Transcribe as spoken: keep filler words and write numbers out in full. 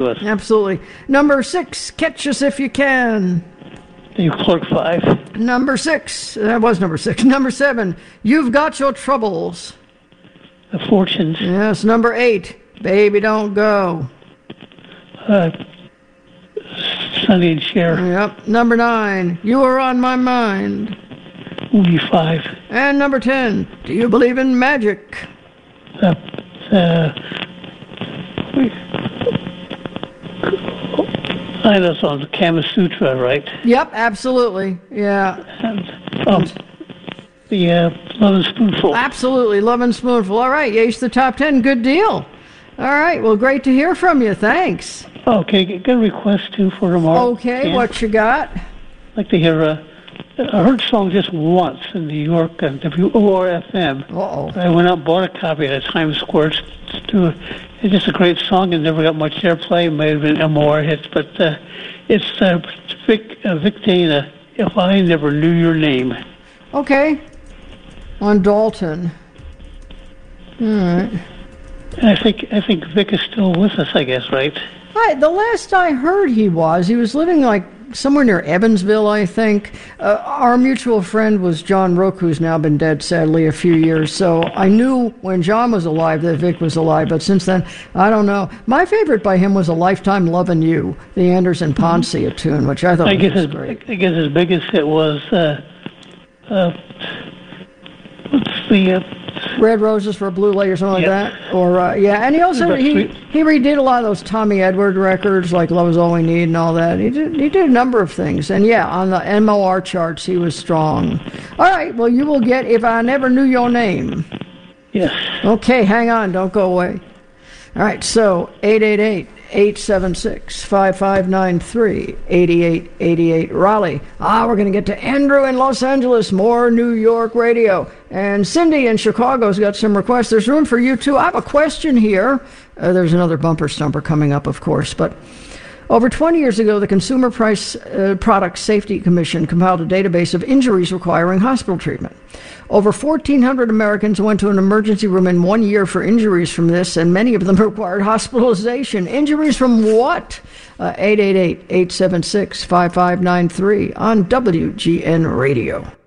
to us. Absolutely. Number six, Catch Us If You Can. You Clerk five. Number six, that was number six. Number seven, You've Got Your Troubles. The Fortunes. Yes, number eight, Baby Don't Go. Uh, Sonny and Cher. Yep. Number nine, You Are On My Mind. Movie five. And number ten, Do You Believe in Magic? Uh, uh, I know it's on the Kama Sutra, right? Yep, absolutely. Yeah. And, um, the uh, Love and Spoonful. Absolutely. Love and Spoonful. All right, you aced the top ten. Good deal. All right, well, great to hear from you. Thanks. Okay, get a request, too, for tomorrow. Okay, yeah. What you got? I'd like to hear, uh, I heard the song just once in New York on W O R F M. Uh-oh. I went out and bought a copy at Times Square. To, it's just a great song and never got much airplay. It might have been M O R hits, but uh, it's uh, Vic, uh, Vic Dana, If I Never Knew Your Name. Okay. On Dalton. All right. And I think I think Vic is still with us, I guess, right? I, the last I heard he was, he was living like somewhere near Evansville, I think. Uh, our mutual friend was John Rook, who's now been dead, sadly, a few years. So I knew when John was alive that Vic was alive, but since then, I don't know. My favorite by him was A Lifetime Lovin' You, the Anderson Ponce tune, which I thought I was guess his, great. I guess his biggest hit was, uh, uh, what's the... Uh, Red Roses for a Blue Lady or something yeah. like that. Or, uh, yeah, and he also, he, he redid a lot of those Tommy Edward records, like Love Is All We Need and all that. He did, he did a number of things. And, yeah, on the M O R charts, he was strong. All right, well, you will get If I Never Knew Your Name. Yes. Okay, hang on. Don't go away. All right, so eight eight eight, eight seven six, five five nine three, eight eight eight eight, Raleigh. Ah, we're going to get to Andrew in Los Angeles, more New York radio. And Cindy in Chicago's got some requests. There's room for you, too. I have a question here. Uh, there's another bumper stumper coming up, of course, but... Over twenty years ago, the Consumer Price uh, Product Safety Commission compiled a database of injuries requiring hospital treatment. Over fourteen hundred Americans went to an emergency room in one year for injuries from this, and many of them required hospitalization. Injuries from what? Uh, eight eight eight, eight seven six, five five nine three on W G N Radio.